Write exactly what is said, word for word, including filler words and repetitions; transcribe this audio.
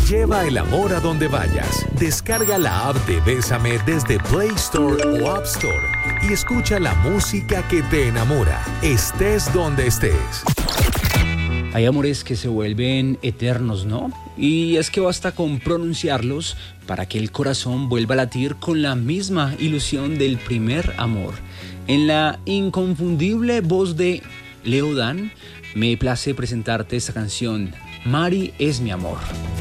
Lleva el amor a donde vayas. Descarga la app de Bésame desde Play Store o App Store y escucha la música que te enamora, estés donde estés. Hay amores que se vuelven eternos, ¿no? Y es que basta con pronunciarlos para que el corazón vuelva a latir con la misma ilusión del primer amor. En la inconfundible voz de Leo Dan, me place presentarte esta canción, Mari es mi amor.